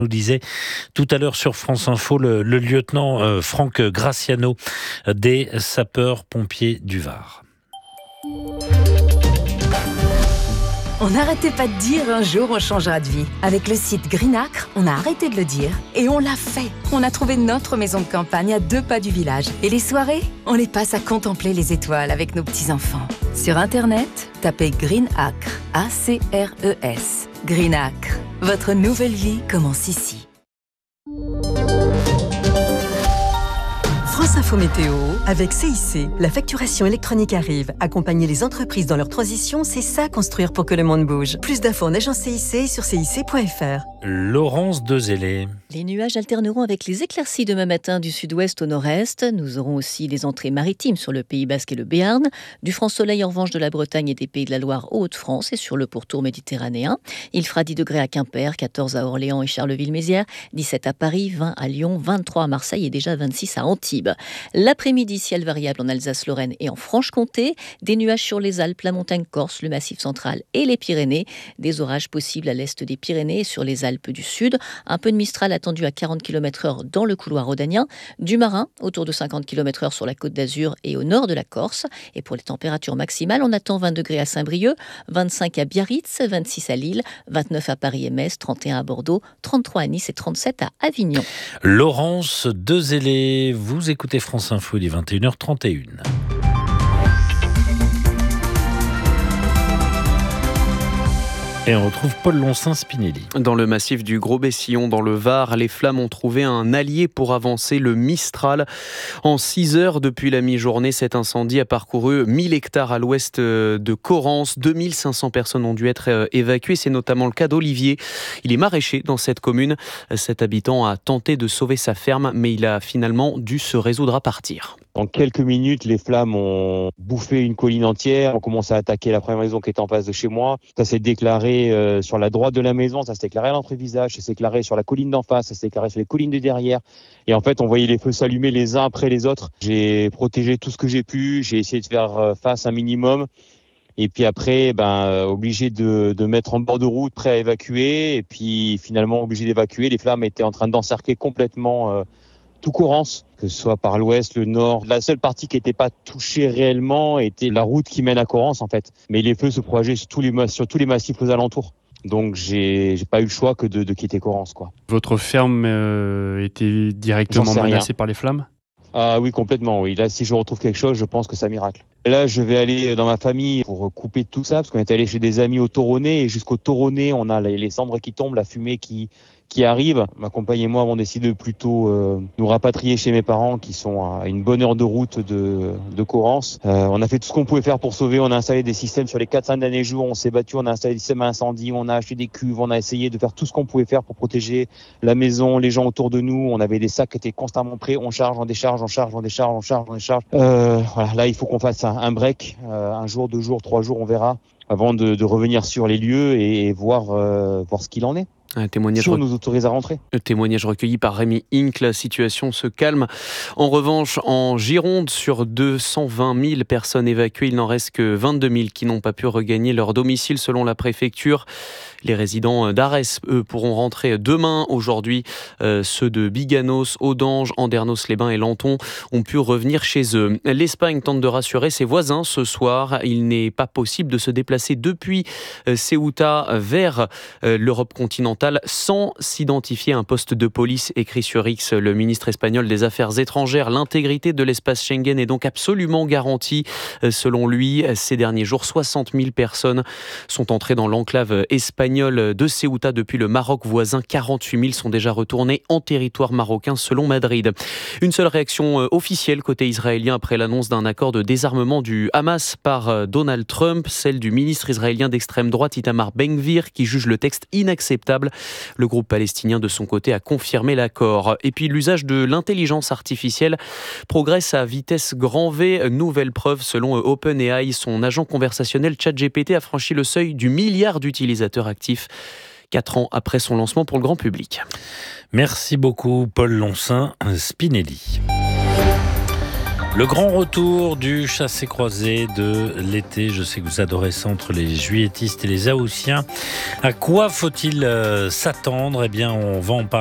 nous disait tout à l'heure sur France Info le lieutenant Franck Graciano des sapeurs-pompiers du Var. On n'arrêtait pas de dire un jour on changera de vie. Avec le site Greenacre, on a arrêté de le dire et on l'a fait. On a trouvé notre maison de campagne à 2 pas du village. Et les soirées, on les passe à contempler les étoiles avec nos petits-enfants. Sur Internet, tapez Greenacre, A-C-R-E-S. Greenacre, votre nouvelle vie commence ici. France Info Météo, avec CIC, la facturation électronique arrive. Accompagner les entreprises dans leur transition, c'est ça construire pour que le monde bouge. Plus d'infos en agence CIC sur cic.fr. Laurence Dezélé. Les nuages alterneront avec les éclaircies demain matin du sud-ouest au nord-est. Nous aurons aussi les entrées maritimes sur le Pays Basque et le Béarn. Du franc soleil en revanche de la Bretagne et des Pays de la Loire aux Hauts-de-France et sur le pourtour méditerranéen. Il fera 10 degrés à Quimper, 14 à Orléans et Charleville-Mézières, 17 à Paris, 20 à Lyon, 23 à Marseille et déjà 26 à Antibes. L'après-midi, ciel variable en Alsace-Lorraine et en Franche-Comté. Des nuages sur les Alpes, la montagne corse, le massif central et les Pyrénées. Des orages possibles à l'est des Pyrénées et sur les Alpes du Sud. Un peu de Mistral attendu à 40 km/h dans le couloir rhodanien. Du marin autour de 50 km/h sur la Côte d'Azur et au nord de la Corse. Et pour les températures maximales, on attend 20 degrés à Saint-Brieuc, 25 à Biarritz, 26 à Lille, 29 à Paris et Metz, 31 à Bordeaux, 33 à Nice et 37 à Avignon. Laurence Dezélé, vous écoutez France Info, il est 21h31. Et on retrouve Paul Lonsin-Spinelli. Dans le massif du Gros-Bessillon, dans le Var, les flammes ont trouvé un allié pour avancer, le Mistral. En 6 heures depuis la mi-journée, cet incendie a parcouru 1000 hectares à l'ouest de Corrence. 2500 personnes ont dû être évacuées. C'est notamment le cas d'Olivier. Il est maraîcher dans cette commune. Cet habitant a tenté de sauver sa ferme, mais il a finalement dû se résoudre à partir. En quelques minutes, les flammes ont bouffé une colline entière. On commence à attaquer la première maison qui était en face de chez moi. Ça s'est déclaré sur la droite de la maison, ça s'est déclaré à l'entrée-visage, ça s'est déclaré sur la colline d'en face, ça s'est déclaré sur les collines de derrière. Et en fait, on voyait les feux s'allumer les uns après les autres. J'ai protégé tout ce que j'ai pu. J'ai essayé de faire face un minimum. Et puis après, obligé de mettre en bord de route, prêt à évacuer. Et puis finalement, obligé d'évacuer. Les flammes étaient en train d'encercler complètement tout Corrence, que ce soit par l'ouest, le nord. La seule partie qui n'était pas touchée réellement était la route qui mène à Corrence, en fait. Mais les feux se propageaient sur tous les massifs aux alentours. Donc j'ai pas eu le choix que de quitter Corrence, quoi. Votre ferme était directement menacée par les flammes ? Ah oui, complètement, oui. Là, si je retrouve quelque chose, je pense que c'est un miracle. Et là, je vais aller dans ma famille pour couper tout ça, parce qu'on est allé chez des amis au Toronnet, et jusqu'au Toronnet, on a les cendres qui tombent, la fumée qui arrive. Ma compagne et moi avons décidé de plutôt nous rapatrier chez mes parents qui sont à une bonne heure de route de Corrence. On a fait tout ce qu'on pouvait faire pour sauver. On a installé des systèmes sur les 4-5 derniers jours. On s'est battu, on a installé des systèmes à incendie, on a acheté des cuves, on a essayé de faire tout ce qu'on pouvait faire pour protéger la maison, les gens autour de nous. On avait des sacs qui étaient constamment prêts. On charge, on décharge, on charge, on décharge, on charge, on décharge. Voilà, là, il faut qu'on fasse un break. Un jour, 2 jours, 3 jours, on verra, avant de revenir sur les lieux et voir ce qu'il en est. Un témoignage, si on nous autorise à rentrer. Le témoignage recueilli par Rémi Inck, la situation se calme. En revanche, en Gironde, sur 220 000 personnes évacuées, il n'en reste que 22 000 qui n'ont pas pu regagner leur domicile selon la préfecture. Les résidents d'Arès, eux, pourront rentrer demain. Aujourd'hui, ceux de Biganos, Audange, Andernos-les-Bains et Lanton ont pu revenir chez eux. L'Espagne tente de rassurer ses voisins ce soir. Il n'est pas possible de se déplacer depuis Ceuta vers l'Europe continentale sans s'identifier à un poste de police, écrit sur X le ministre espagnol des Affaires étrangères. L'intégrité de l'espace Schengen est donc absolument garantie. Selon lui, ces derniers jours, 60 000 personnes sont entrées dans l'enclave espagnole de Ceuta depuis le Maroc voisin. 48 000 sont déjà retournés en territoire marocain selon Madrid. Une seule réaction officielle côté israélien après l'annonce d'un accord de désarmement du Hamas par Donald Trump, celle du ministre israélien d'extrême droite Itamar Ben-Gvir qui juge le texte inacceptable. Le groupe palestinien de son côté a confirmé l'accord. Et puis l'usage de l'intelligence artificielle progresse à vitesse grand V. Nouvelle preuve selon OpenAI, son agent conversationnel ChatGPT a franchi le seuil du milliard d'utilisateurs actifs 4 ans après son lancement pour le grand public. Merci beaucoup Paul Lonsin-Spinelli. Le grand retour du chassé-croisé de l'été. Je sais que vous adorez ça entre les juilletistes et les haussiens. À quoi faut-il s'attendre ? Eh bien, on va en parler.